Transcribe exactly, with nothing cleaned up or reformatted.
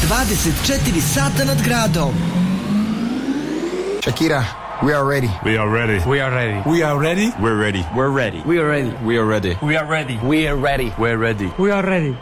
dvadeset četiri sata nad gradom. Shakira, we are ready. We are ready. We are ready. We are ready. We're ready. We're ready. We are ready. We are ready. We are ready. We are ready. We're ready. We are ready. We are ready.